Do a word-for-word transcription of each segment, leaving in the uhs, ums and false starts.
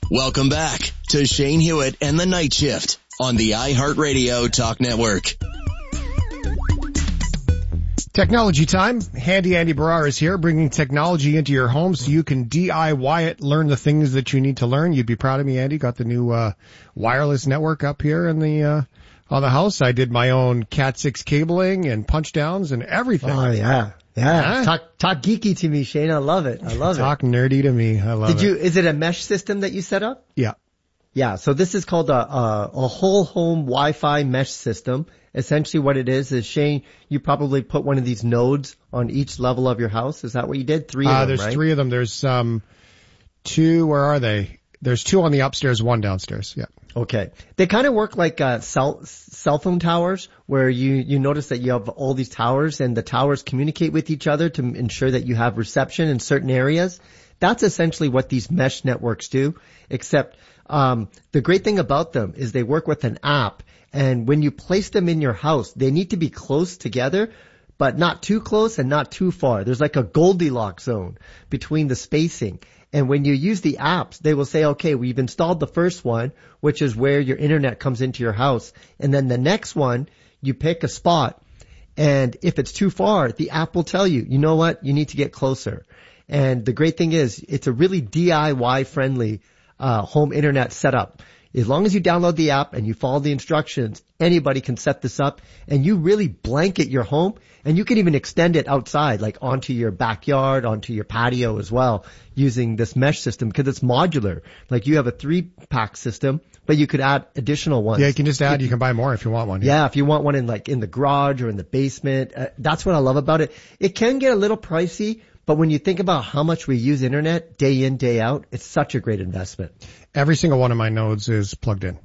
Welcome back to Shane Hewitt and the Night Shift on the iHeartRadio Talk Network. Technology time. Handy Andy Barrar is here, bringing technology into your home so you can D I Y it, learn the things that you need to learn. You'd be proud of me, Andy. Got the new uh wireless network up here in the uh on the house. I did my own cat six cabling and punch downs and everything. Oh yeah. Yeah. Huh? Talk talk geeky to me, Shane. I love it. I love Talk it. nerdy to me. I love Did it. you is it a mesh system that you set up? Yeah. Yeah, so this is called a, a, a whole home Wi-Fi mesh system. Essentially what it is is, Shane, you probably put one of these nodes on each level of your house. Is that what you did? Three of Uh, them, there's right? three of them. There's um two, where are they? There's two on the upstairs, one downstairs. Yeah. Okay. They kind of work like uh, cell cell phone towers, where you you notice that you have all these towers and the towers communicate with each other to ensure that you have reception in certain areas. That's essentially what these mesh networks do, except um the great thing about them is they work with an app, and when you place them in your house, they need to be close together, but not too close and not too far. There's like a Goldilocks zone between the spacing. And when you use the apps, they will say, okay, we've installed the first one, which is where your internet comes into your house. And then the next one, you pick a spot. And if it's too far, the app will tell you, you know what, you need to get closer. And the great thing is, it's a really D I Y friendly uh home internet setup. As long as you download the app and you follow the instructions, anybody can set this up, and you really blanket your home, and you can even extend it outside, like onto your backyard, onto your patio as well, using this mesh system, because it's modular. Like you have a three-pack system, but you could add additional ones. Yeah, you can just add, you can buy more if you want one. Yeah, if you want one in like in the garage or in the basement, uh, that's what I love about it. It can get a little pricey, but when you think about how much we use internet day in, day out, it's such a great investment. Every single one of my nodes is plugged in.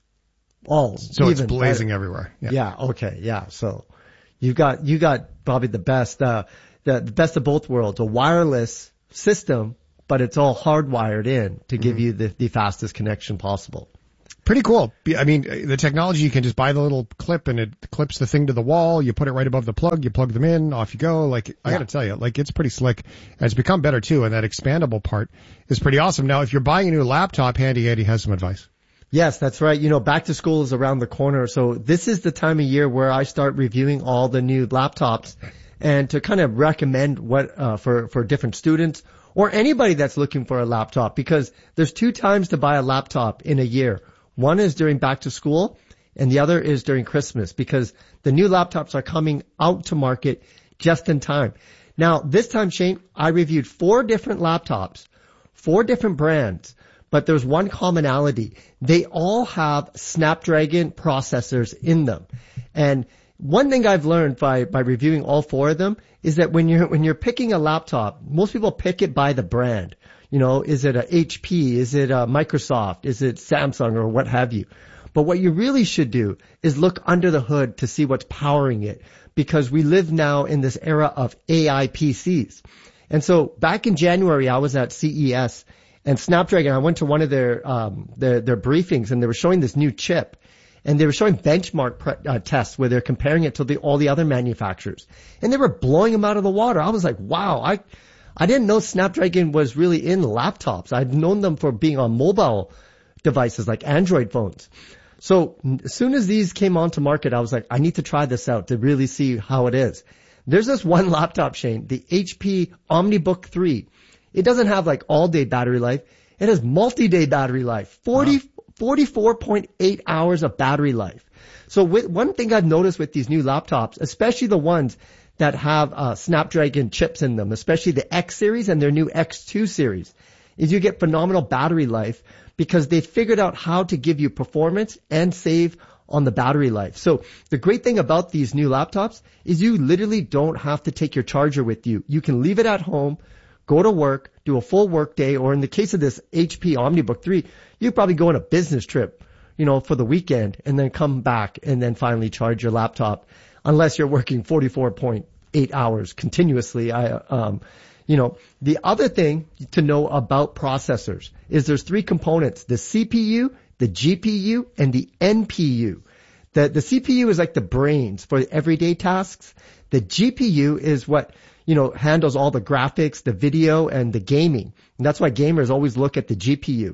Oh, So it's even blazing better. everywhere. Yeah. Yeah. Okay. Yeah. So you got, you got probably the best, uh, the, the best of both worlds, a wireless system, but it's all hardwired in to give Mm-hmm. you the, the fastest connection possible. Pretty cool. I mean, the technology, you can just buy the little clip and it clips the thing to the wall. You put it right above the plug. You plug them in. Off you go. Like, I Yeah. got to tell you, like, it's pretty slick. And it's become better too. And that expandable part is pretty awesome. Now, if you're buying a new laptop, Handy Andy has some advice. Yes, that's right. You know, back to school is around the corner. So this is the time of year where I start reviewing all the new laptops and to kind of recommend what, uh, for, for different students or anybody that's looking for a laptop, because there's two times to buy a laptop in a year. One is during back to school and the other is during Christmas, because the new laptops are coming out to market just in time. Now, this time, Shane, I reviewed four different laptops, four different brands, but there's one commonality. They all have Snapdragon processors in them. And one thing I've learned by, by reviewing all four of them is that when you're, when you're picking a laptop, most people pick it by the brand. You know, is it a H P? Is it a Microsoft? Is it Samsung or what have you? But what you really should do is look under the hood to see what's powering it, because we live now in this era of A I P Cs. And so back in January, I was at C E S and Snapdragon, I went to one of their, um, their, their briefings, and they were showing this new chip. And they were showing benchmark pre- uh, tests where they're comparing it to the, all the other manufacturers. And they were blowing them out of the water. I was like, wow, I, I didn't know Snapdragon was really in laptops. I'd known them for being on mobile devices like Android phones. So as soon as these came onto market, I was like, I need to try this out to really see how it is. There's this one laptop, Shane, the H P OmniBook three. It doesn't have like all day battery life. It has multi-day battery life, forty, wow. forty-four point eight hours of battery life. So with, one thing I've noticed with these new laptops, especially the ones that have uh, Snapdragon chips in them, especially the X series and their new X two series, is you get phenomenal battery life because they figured out how to give you performance and save on the battery life. So the great thing about these new laptops is you literally don't have to take your charger with you. You can leave it at home, go to work, do a full work day, or in the case of this H P OmniBook three, you probably go on a business trip, you know, for the weekend and then come back and then finally charge your laptop, unless you're working forty-four point eight hours continuously. I, um, you know, the other thing to know about processors is there's three components: the C P U, the G P U, and the N P U. The, the C P U is like the brains for everyday tasks. The G P U is what, you know, handles all the graphics, the video, and the gaming. And that's why gamers always look at the G P U.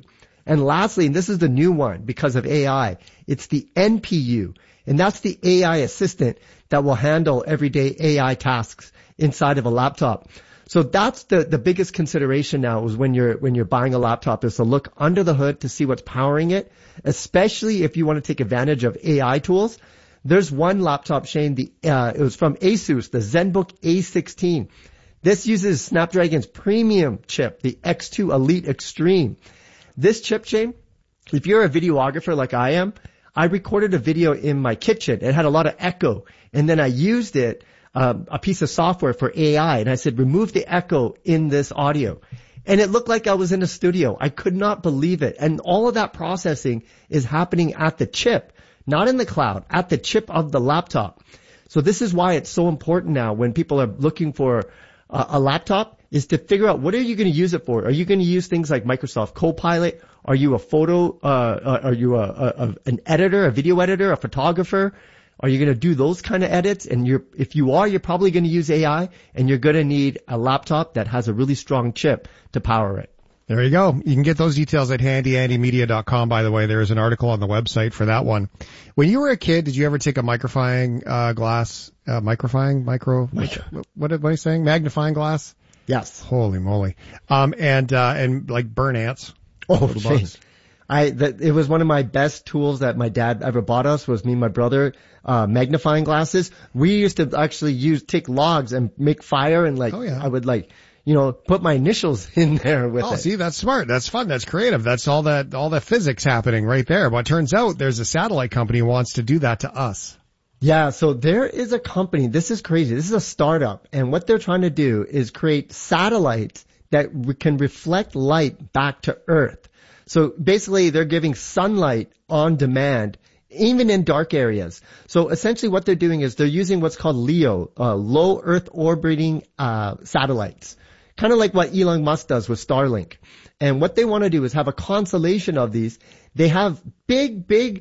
And lastly, and this is the new one because of A I, it's the N P U. And that's the A I assistant that will handle everyday A I tasks inside of a laptop. So that's the, the biggest consideration now is when you're, when you're buying a laptop is to look under the hood to see what's powering it, especially if you want to take advantage of A I tools. There's one laptop, Shane, the, uh, it was from Asus, the ZenBook A sixteen. This uses Snapdragon's premium chip, the X two Elite Extreme. This chip, Shane, if you're a videographer like I am, I recorded a video in my kitchen. It had a lot of echo, and then I used it, um, a piece of software for A I, and I said, remove the echo in this audio. And it looked like I was in a studio. I could not believe it. And all of that processing is happening at the chip, not in the cloud, at the chip of the laptop. So this is why it's so important now when people are looking for uh, a laptop is to figure out what are you going to use it for? Are you going to use things like Microsoft Copilot? Are you a photo, uh, are you a, a, a, an editor, a video editor, a photographer? Are you going to do those kind of edits? And you're, if you are, you're probably going to use A I, and you're going to need a laptop that has a really strong chip to power it. There you go. You can get those details at handy andy media dot com, by the way. There is an article on the website for that one. When you were a kid, did you ever take a microfying uh, glass, uh, microfying, micro, what, what am I saying? Magnifying glass? Yes. Holy moly. Um, and, uh, and like burn ants. Oh, Shane. I, that, it was one of my best tools that my dad ever bought us was me and my brother, uh, magnifying glasses. We used to actually use, take logs and make fire and like, oh, yeah. I would like, you know, put my initials in there with oh, it. see, that's smart. That's fun. That's creative. That's all that, all that physics happening right there. But it turns out there's a satellite company who wants to do that to us. Yeah, so there is a company, this is crazy, this is a startup, and what they're trying to do is create satellites that re- can reflect light back to Earth. So basically they're giving sunlight on demand, even in dark areas. So essentially what they're doing is they're using what's called LEO, uh, low Earth orbiting uh, satellites. Kind of like what Elon Musk does with Starlink. And what they want to do is have a constellation of these. They have big, big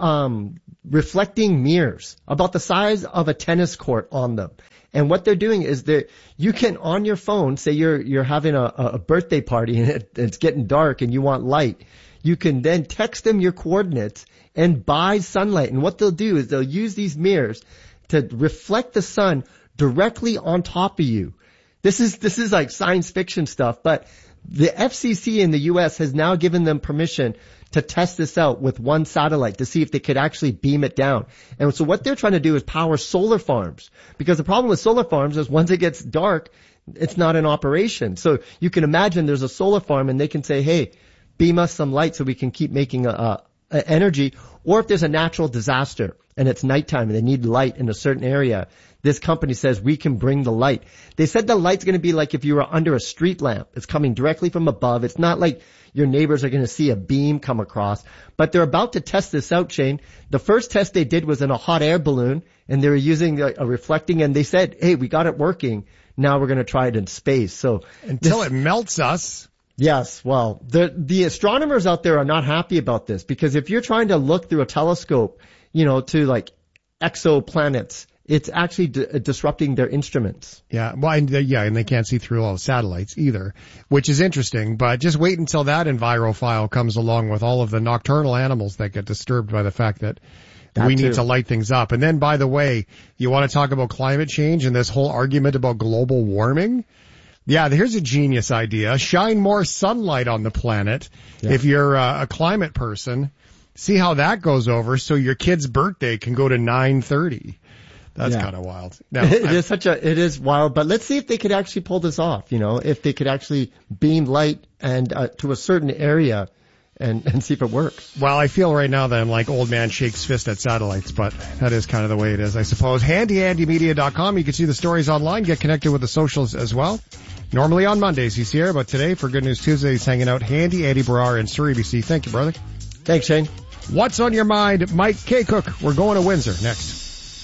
um reflecting mirrors about the size of a tennis court on them. And what they're doing is that you can, on your phone, say you're you're having a, a birthday party and it, it's getting dark and you want light. You can then text them your coordinates and buy sunlight. And what they'll do is they'll use these mirrors to reflect the sun directly on top of you. This is this is like science fiction stuff, but the F C C in the U S has now given them permission to test this out with one satellite to see if they could actually beam it down. And so what they're trying to do is power solar farms. Because the problem with solar farms is once it gets dark, it's not in operation. So you can imagine there's a solar farm and they can say, hey, beam us some light so we can keep making a, a, a energy. Or if there's a natural disaster and it's nighttime and they need light in a certain area, this company says we can bring the light. They said the light's going to be like if you were under a street lamp. It's coming directly from above. It's not like your neighbors are going to see a beam come across. But they're about to test this out, Shane. The first test they did was in a hot air balloon, and they were using a, a reflecting, and they said, hey, we got it working. Now we're going to try it in space. So until this, it melts us. Yes, well, the the astronomers out there are not happy about this because if you're trying to look through a telescope, you know, to like exoplanets, it's actually d- disrupting their instruments. Yeah, well, and, uh, yeah, and they can't see through all the satellites either, which is interesting. But just wait until that envirophile comes along with all of the nocturnal animals that get disturbed by the fact that, that we too. need to light things up. And then, by the way, you want to talk about climate change and this whole argument about global warming? Yeah, here's a genius idea. Shine more sunlight on the planet yeah. if you're uh, a climate person. See how that goes over so your kid's birthday can go to nine thirty. That's yeah. kind of wild. No, it I, is such a, it is wild, but let's see if they could actually pull this off, you know, if they could actually beam light and, uh, to a certain area and, and see if it works. Well, I feel right now that I'm like old man shakes fist at satellites, but that is kind of the way it is, I suppose. handy andy media dot com. You can see the stories online, get connected with the socials as well. Normally on Mondays he's here, but today for Good News Tuesday he's hanging out. Handy Andy Barrar in Surrey, B C. Thank you, brother. Thanks, Shane. What's on your mind? Mike K. Cook. We're going to Windsor next.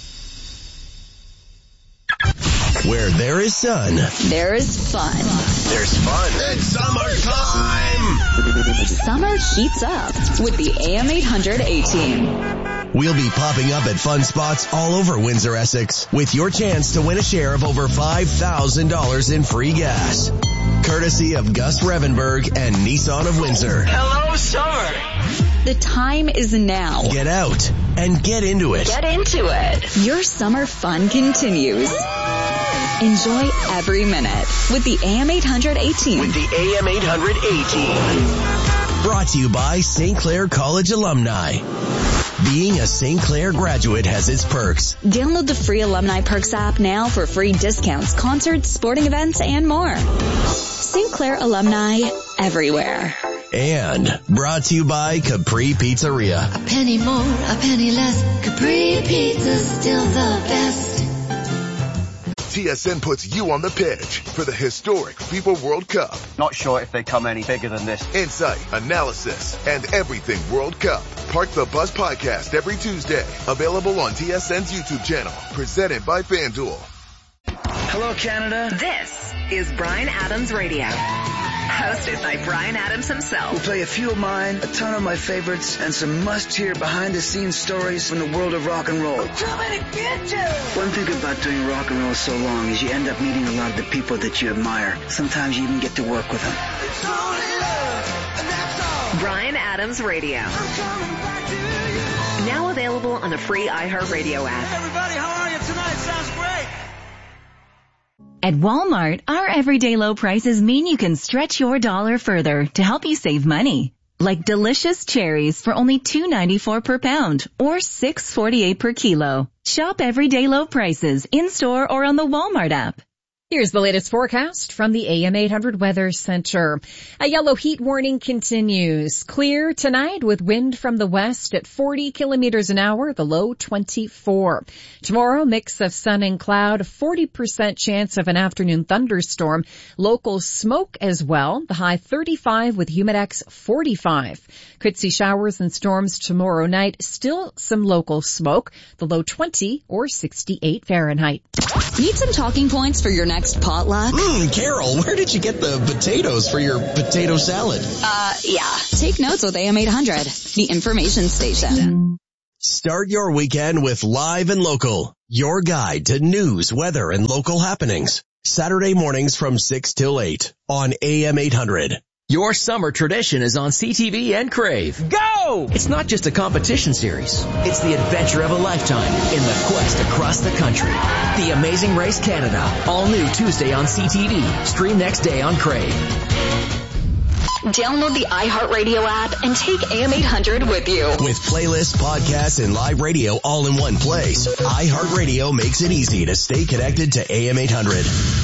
Where there is sun, there is fun. There's fun. It's summertime. Summer heats up with the A M eight hundred A-Team. We'll be popping up at fun spots all over Windsor, Essex with your chance to win a share of over five thousand dollars in free gas. courtesy of Gus Revenberg and Nissan of Windsor. Hello, summer. The time is now. Get out and get into it. Get into it. Your summer fun continues. Enjoy every minute with the A M eight hundred eighteen. With the A M eight hundred eighteen. Brought to you by Saint Clair College alumni. Being a Saint Clair graduate has its perks. Download the free Alumni Perks app now for free discounts, concerts, sporting events, and more. Saint Clair alumni everywhere. And brought to you by Capri Pizzeria. A penny more, a penny less. Capri Pizza's still the best. T S N puts you on the pitch for the historic FIFA World Cup. Not sure if they come any bigger than this. Insight, analysis, and everything World Cup. Park the Bus podcast every Tuesday. Available on T S N's YouTube channel. Presented by FanDuel. Hello, Canada. This is Bryan Adams Radio. Hosted by Bryan Adams himself. We'll play a few of mine, a ton of my favorites, and some must-hear behind-the-scenes stories from the world of rock and roll. One thing about doing rock and roll so long is you end up meeting a lot of the people that you admire. Sometimes you even get to work with them. Bryan Adams Radio. Now available on the free iHeartRadio app. Everybody, how are you tonight? Sounds great. At Walmart, our everyday low prices mean you can stretch your dollar further to help you save money. Like delicious cherries for only two ninety-four per pound or six forty-eight per kilo. Shop everyday low prices in-store or on the Walmart app. Here's the latest forecast from the A M eight hundred Weather Center. A yellow heat warning continues. Clear tonight with wind from the west at forty kilometers an hour, the low twenty-four. Tomorrow, mix of sun and cloud, forty percent chance of an afternoon thunderstorm. Local smoke as well, the high thirty-five with humidex forty-five. Could see showers and storms tomorrow night, still some local smoke, the low twenty or sixty-eight Fahrenheit. Need some talking points for your next potluck? Mmm, Carol, where did you get the potatoes for your potato salad? Uh, yeah. Take notes with A M eight hundred, the information station. Start your weekend with Live and Local, your guide to news, weather, and local happenings. Saturday mornings from six till eight on A M eight hundred. Your summer tradition is on C T V and Crave. Go! It's not just a competition series. It's the adventure of a lifetime in the quest across the country. The Amazing Race Canada. All new Tuesday on C T V. Stream next day on Crave. Download the iHeartRadio app and take A M eight hundred with you. With playlists, podcasts, and live radio all in one place, iHeartRadio makes it easy to stay connected to A M eight hundred.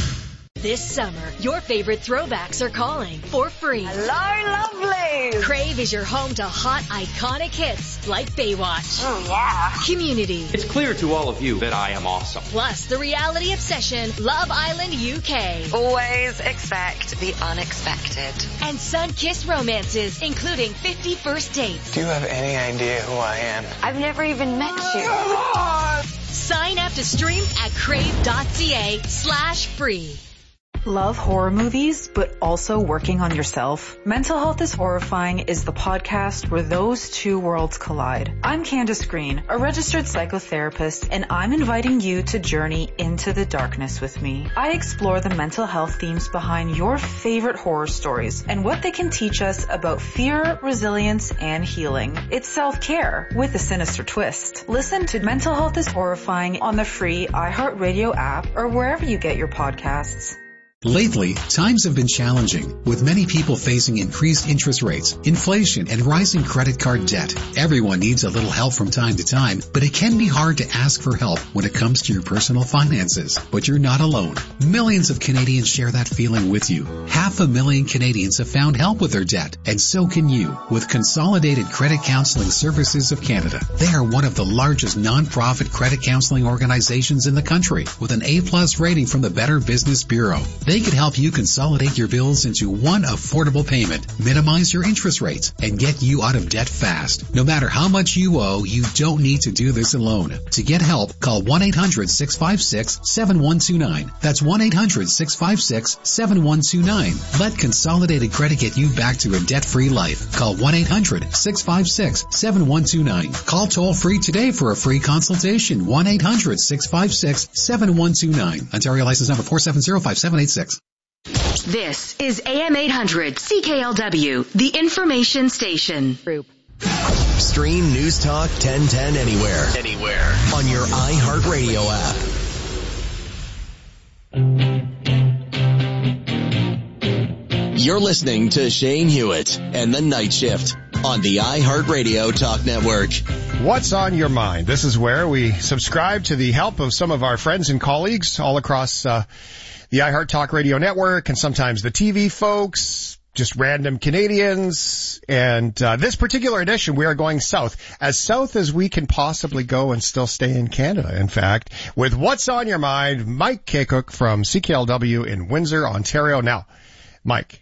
This summer, your favorite throwbacks are calling for free. Hello, lovely. Crave is your home to hot, iconic hits like Baywatch. Oh, yeah. Community. It's clear to all of you that I am awesome. Plus, the reality obsession, Love Island U K. Always expect the unexpected. And sun-kissed romances, including fifty First Dates. Do you have any idea who I am? I've never even met you. Come on! Sign up to stream at crave.ca slash free. Love horror movies, but also working on yourself? Mental Health is Horrifying is the podcast where those two worlds collide. I'm Candace Green, a registered psychotherapist, and I'm inviting you to journey into the darkness with me. I explore the mental health themes behind your favorite horror stories and what they can teach us about fear, resilience, and healing. It's self-care with a sinister twist. Listen to Mental Health is Horrifying on the free iHeartRadio app or wherever you get your podcasts. Lately, times have been challenging, with many people facing increased interest rates, inflation, and rising credit card debt. Everyone needs a little help from time to time, but it can be hard to ask for help when it comes to your personal finances. But you're not alone. Millions of Canadians share that feeling with you. Half a million Canadians have found help with their debt, and so can you, with Consolidated Credit Counseling Services of Canada. They are one of the largest non-profit credit counseling organizations in the country, with an A-plus rating from the Better Business Bureau. They could help you consolidate your bills into one affordable payment, minimize your interest rates, and get you out of debt fast. No matter how much you owe, you don't need to do this alone. To get help, call one eight hundred six five six seven one two nine. That's one eight hundred six five six seven one two nine. Let Consolidated Credit get you back to a debt-free life. Call one eight hundred six five six seven one two nine. Call toll-free today for a free consultation. one eight hundred six five six seven one two nine. Ontario license number four seven zero five seven eight six. This is A M eight hundred C K L W, the information station. Stream News Talk ten ten anywhere. Anywhere. On your iHeartRadio app. You're listening to Shane Hewitt and the Night Shift on the iHeartRadio Talk Network. What's on your mind? This is where we subscribe to the help of some of our friends and colleagues all across uh, the iHeart Talk Radio Network, and sometimes the T V folks, just random Canadians. And uh, this particular edition, we are going south, as south as we can possibly go and still stay in Canada, in fact, with What's on Your Mind, Mike Kaycook from C K L W in Windsor, Ontario. Now, Mike,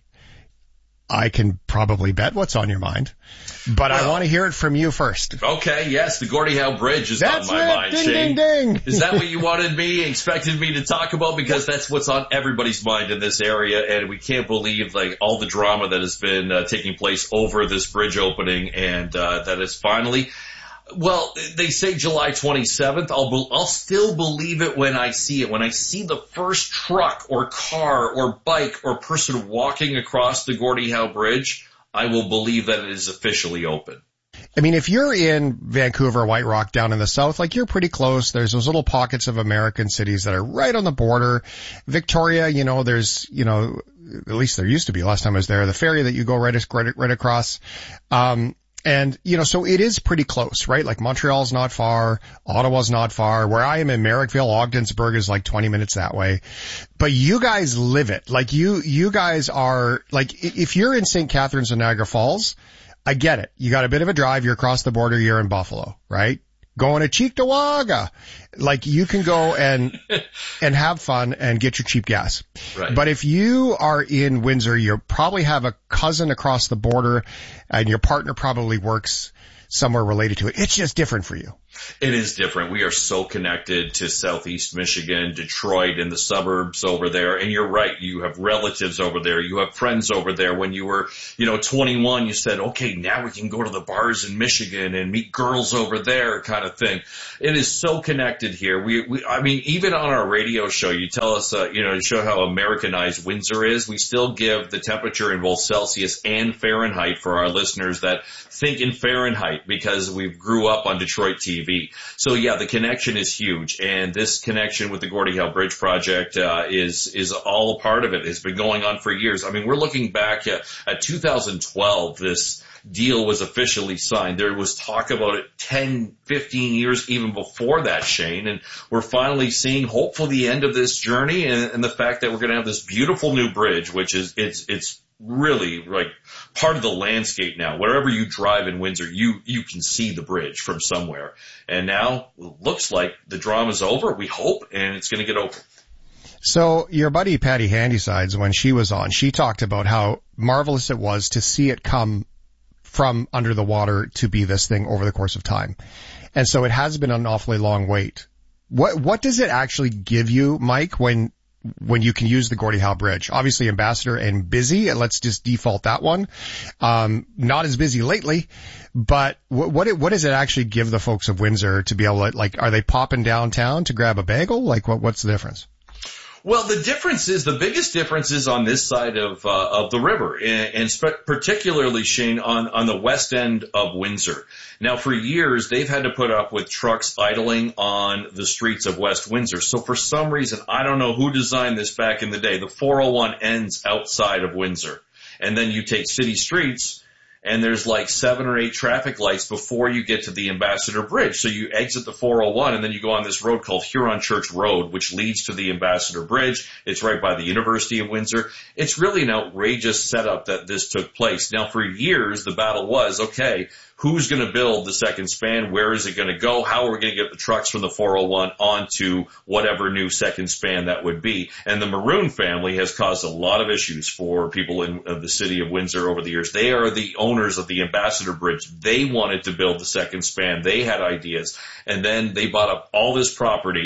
I can probably bet what's on your mind, but well, I want to hear it from you first. Okay, yes, the Gordie Howe Bridge is that's on my it. mind, ding, Shane. Ding, ding. Is that what you wanted me, expected me to talk about? Because that's what's on everybody's mind in this area, and we can't believe like all the drama that has been uh, taking place over this bridge opening, and uh, that is finally... Well, they say July twenty-seventh. I'll be, I'll still believe it when I see it. When I see the first truck or car or bike or person walking across the Gordie Howe Bridge, I will believe that it is officially open. I mean, if you're in Vancouver, White Rock, down in the south, like you're pretty close. There's those little pockets of American cities that are right on the border. Victoria, you know, there's, you know, at least there used to be last time I was there, the ferry that you go right, right, right across. Um, And, you know, so it is pretty close, right? Like Montreal's not far, Ottawa's not far. Where I am in Merrickville, Ogdensburg is like twenty minutes that way. But you guys live it. Like you, you guys are, like, if you're in Saint Catharines and Niagara Falls, I get it. You got a bit of a drive, you're across the border, you're in Buffalo, right? Going to Cheektowaga. Like you can go and, and have fun and get your cheap gas. Right. But if you are in Windsor, you probably have a cousin across the border and your partner probably works somewhere related to it. It's just different for you. It is different. We are so connected to Southeast Michigan, Detroit, and the suburbs over there. And you're right. You have relatives over there. You have friends over there. When you were, you know, twenty-one, you said, okay, now we can go to the bars in Michigan and meet girls over there kind of thing. It is so connected here. We, we I mean, even on our radio show, you tell us, uh, you know, to show how Americanized Windsor is. We still give the temperature in both Celsius and Fahrenheit for our listeners that think in Fahrenheit because we grew up on Detroit T V. So yeah, the connection is huge, and this connection with the Gordie Howe Bridge project uh, is is all a part of it. It's been going on for years. I mean, we're looking back at, at two thousand twelve. This deal was officially signed. There was talk about it ten, fifteen years even before that, Shane, and we're finally seeing hopefully the end of this journey and, and the fact that we're going to have this beautiful new bridge, which is it's it's. really like part of the landscape now. Wherever you drive in Windsor, you, you can see the bridge from somewhere. And now it looks like the drama's over, we hope, and it's going to get over. So your buddy Patty Handysides, when she was on, she talked about how marvelous it was to see it come from under the water to be this thing over the course of time. And so it has been an awfully long wait. What, what does it actually give you, Mike, when when you can use the Gordie Howe Bridge? Obviously Ambassador and busy, and let's just default that one. Um, not as busy lately, but what, what, what does it actually give the folks of Windsor to be able to, like, are they popping downtown to grab a bagel? Like, what, what's the difference? Well, the difference is, the biggest difference is on this side of, uh, of the river, and, and spe- particularly, Shane, on, on the west end of Windsor. Now, for years, they've had to put up with trucks idling on the streets of West Windsor. So for some reason, I don't know who designed this back in the day. The four oh one ends outside of Windsor. And then you take city streets, and there's like seven or eight traffic lights before you get to the Ambassador Bridge. So you exit the four oh one, and then you go on this road called Huron Church Road, which leads to the Ambassador Bridge. It's right by the University of Windsor. It's really an outrageous setup that this took place. Now, for years, the battle was, okay, who's going to build the second span? Where is it going to go? How are we going to get the trucks from the four oh one onto whatever new second span that would be? And the Maroon family has caused a lot of issues for people in uh, the city of Windsor over the years. They are the owners of the Ambassador Bridge. They wanted to build the second span. They had ideas. And then they bought up all this property.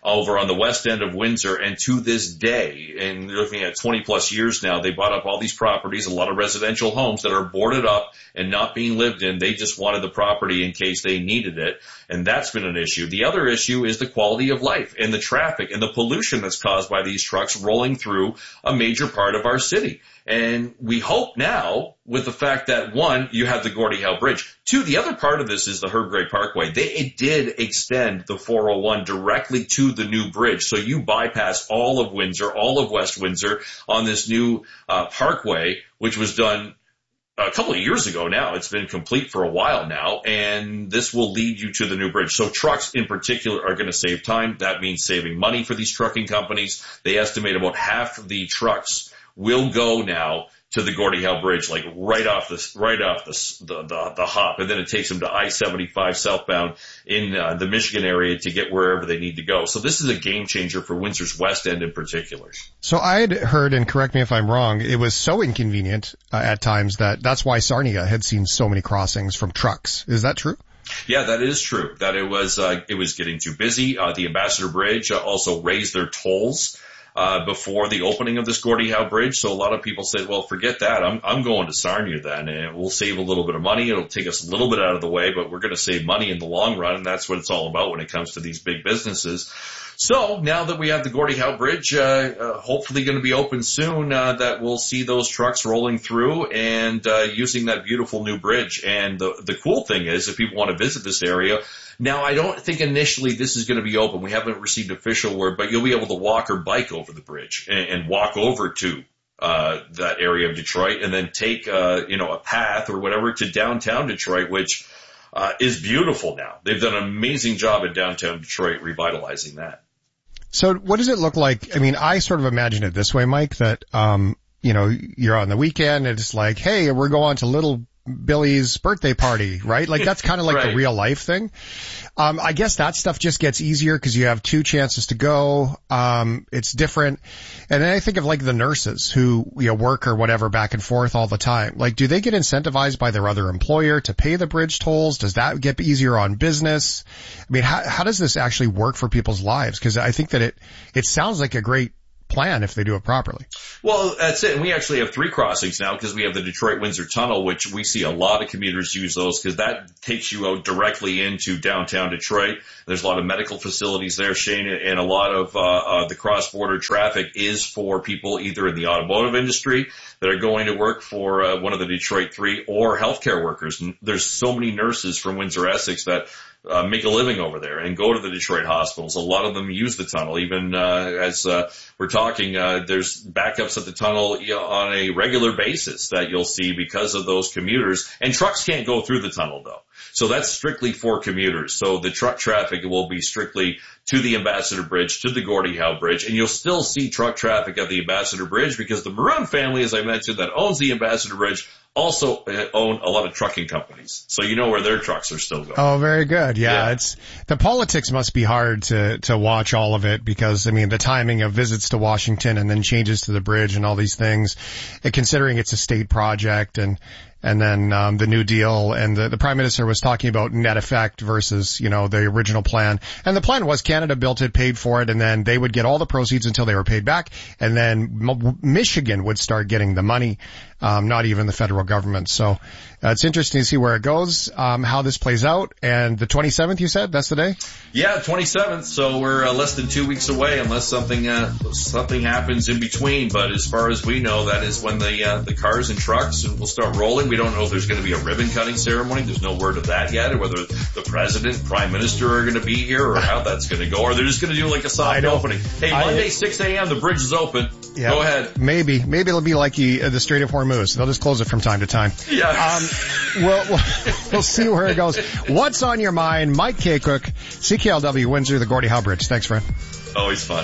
over on the west end of Windsor. And to this day, and they're looking at twenty plus years now, they bought up all these properties, a lot of residential homes that are boarded up and not being lived in. They just wanted the property in case they needed it. And that's been an issue. The other issue is the quality of life and the traffic and the pollution that's caused by these trucks rolling through a major part of our city. And we hope now, with the fact that, one, you have the Gordie Howe Bridge. Two, the other part of this is the Herb Gray Parkway. They, it did extend the four oh one directly to the new bridge. So you bypass all of Windsor, all of West Windsor on this new uh, parkway, which was done a couple of years ago now. It's been complete for a while now, and this will lead you to the new bridge. So trucks in particular are going to save time. That means saving money for these trucking companies. They estimate about half of the trucks will go now to the Gordie Howe Bridge, like right off the right off the the, the, the hop, and then it takes them to I seventy-five southbound in uh, the Michigan area to get wherever they need to go. So this is a game changer for Windsor's West End in particular. So I had heard, and correct me if I'm wrong, it was so inconvenient uh, at times that that's why Sarnia had seen so many crossings from trucks. Is that true? Yeah, that is true. That it was uh, it was getting too busy. Uh, the Ambassador Bridge uh, also raised their tolls Uh, before the opening of this Gordie Howe Bridge. So a lot of people said, well, forget that. I'm, I'm going to Sarnia then, and we'll save a little bit of money. It'll take us a little bit out of the way, but we're going to save money in the long run. And that's what it's all about when it comes to these big businesses. So now that we have the Gordie Howe Bridge, uh, uh hopefully going to be open soon, uh, that we'll see those trucks rolling through and, uh, using that beautiful new bridge. And the, the cool thing is, if people want to visit this area, now, I don't think initially this is going to be open. We haven't received official word, but you'll be able to walk or bike over the bridge and, and walk over to uh that area of Detroit, and then take uh you know a path or whatever to downtown Detroit, which uh is beautiful now. They've done an amazing job in downtown Detroit revitalizing that. So what does it look like? I mean, I sort of imagine it this way, Mike, that um you know, you're on the weekend and it's like, hey, we're going to Little Billy's birthday party, right? Like that's kind of like right. The real life thing. Um, I guess that stuff just gets easier because you have two chances to go. Um, it's different. And then I think of like the nurses who, you know, work or whatever back and forth all the time. Like, do they get incentivized by their other employer to pay the bridge tolls? Does that get easier on business? I mean, how, how does this actually work for people's lives? Because I think that it, it sounds like a great plan if they do it properly. Well, that's it. And we actually have three crossings now because we have the Detroit-Windsor Tunnel, which we see a lot of commuters use those because that takes you out directly into downtown Detroit. There's a lot of medical facilities there, Shane, and a lot of uh, uh the cross-border traffic is for people either in the automotive industry that are going to work for uh, one of the Detroit Three or healthcare workers. And there's so many nurses from Windsor-Essex that Uh, make a living over there and go to the Detroit hospitals. A lot of them use the tunnel. Even uh, as uh, we're talking, uh, there's backups at the tunnel you know, on a regular basis that you'll see because of those commuters. And trucks can't go through the tunnel, though. So that's strictly for commuters. So the truck traffic will be strictly to the Ambassador Bridge, to the Gordie Howe Bridge. And you'll still see truck traffic at the Ambassador Bridge because the Maroon family, as I mentioned, that owns the Ambassador Bridge, also own a lot of trucking companies. So you know where their trucks are still going. Oh, very good. Yeah, yeah. It's the politics must be hard to to watch all of it because, I mean, the timing of visits to Washington and then changes to the bridge and all these things, and considering it's a state project and and then um the New Deal, and the, the Prime Minister was talking about net effect versus, you know, the original plan. And the plan was Canada built it, paid for it, and then they would get all the proceeds until they were paid back, and then M- Michigan would start getting the money, um not even the federal government. So uh, it's interesting to see where it goes, um how this plays out. And the twenty-seventh, you said, that's the day? Yeah, twenty-seventh. So we're uh, less than two weeks away unless something uh something happens in between. But as far as we know, that is when the uh, the cars and trucks will start rolling. We don't know if there's going to be a ribbon cutting ceremony. There's no word of that yet, or whether the president, prime minister are going to be here, or how that's going to go, or they're just going to do like a soft opening. Hey, Monday, I, six a.m., the bridge is open. Yeah, go ahead. Maybe. Maybe it'll be like the, uh, the Strait of Hormuz. They'll just close it from time to time. Yeah. Um, we'll, we'll, we'll see where it goes. What's on your mind? Mike K. Cook, C K L W Windsor, the Gordie Howe Bridge. Thanks, friend. Always fun.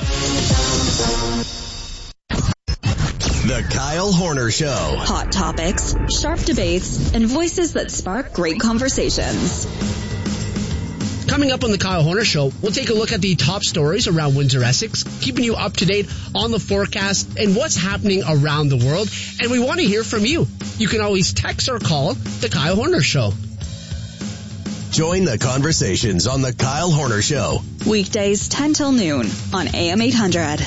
The Kyle Horner Show. Hot topics, sharp debates, and voices that spark great conversations. Coming up on the Kyle Horner Show, we'll take a look at the top stories around Windsor-Essex, keeping you up to date on the forecast and what's happening around the world. And we want to hear from you. You can always text or call the Kyle Horner Show. Join the conversations on The Kyle Horner Show. Weekdays ten till noon on A M eight hundred.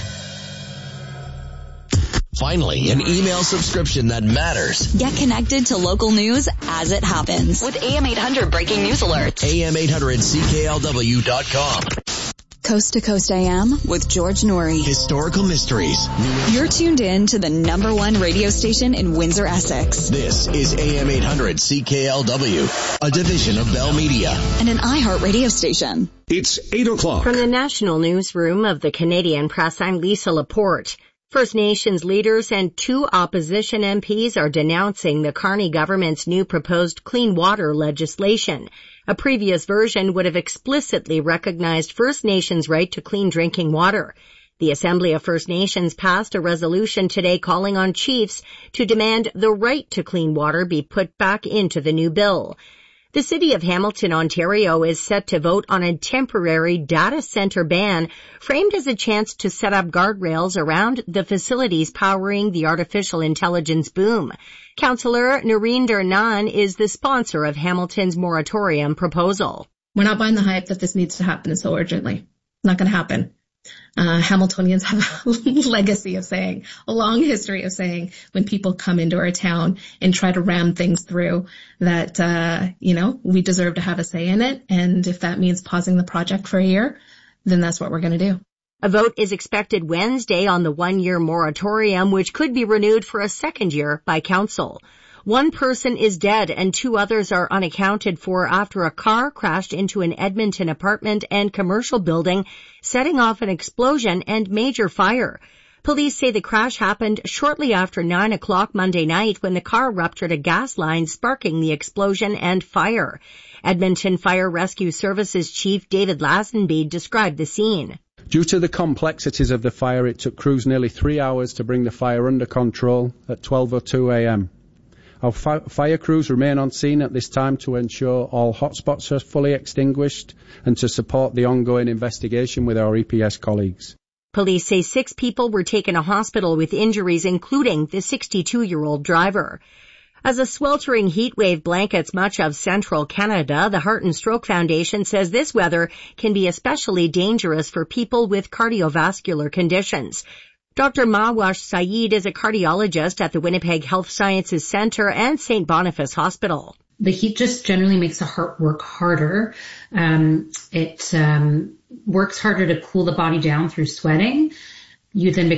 Finally, an email subscription that matters. Get connected to local news as it happens with A M eight hundred breaking news alerts. A M eight hundred C K L W dot com. Coast to Coast A M with George Noory. Historical mysteries. You're tuned in to the number one radio station in Windsor, Essex. This is A M eight hundred C K L W, a division of Bell Media. And an iHeart radio station. It's eight o'clock. From the National Newsroom of the Canadian Press, I'm Lisa Laporte. First Nations leaders and two opposition M Ps are denouncing the Carney government's new proposed clean water legislation. A previous version would have explicitly recognized First Nations' right to clean drinking water. The Assembly of First Nations passed a resolution today calling on chiefs to demand the right to clean water be put back into the new bill. The city of Hamilton, Ontario is set to vote on a temporary data center ban framed as a chance to set up guardrails around the facilities powering the artificial intelligence boom. Councillor Narinder Naan is the sponsor of Hamilton's moratorium proposal. We're not buying the hype that this needs to happen so urgently. It's not going to happen. Uh, Hamiltonians have a legacy of saying, a long history of saying, when people come into our town and try to ram things through, that, uh, you know, we deserve to have a say in it. And if that means pausing the project for a year, then that's what we're going to do. A vote is expected Wednesday on the one-year moratorium, which could be renewed for a second year by council. One person is dead and two others are unaccounted for after a car crashed into an Edmonton apartment and commercial building, setting off an explosion and major fire. Police say the crash happened shortly after nine o'clock Monday night when the car ruptured a gas line, sparking the explosion and fire. Edmonton Fire Rescue Services Chief David Lazenby described the scene. Due to the complexities of the fire, it took crews nearly three hours to bring the fire under control at twelve oh two a.m. Our fi- fire crews remain on scene at this time to ensure all hotspots are fully extinguished and to support the ongoing investigation with our E P S colleagues. Police say six people were taken to hospital with injuries, including the sixty-two-year-old driver. As a sweltering heat wave blankets much of central Canada, the Heart and Stroke Foundation says this weather can be especially dangerous for people with cardiovascular conditions. Doctor Mawash Saeed is a cardiologist at the Winnipeg Health Sciences Centre and Saint Boniface Hospital. The heat just generally makes the heart work harder. Um, it um, works harder to cool the body down through sweating. You then become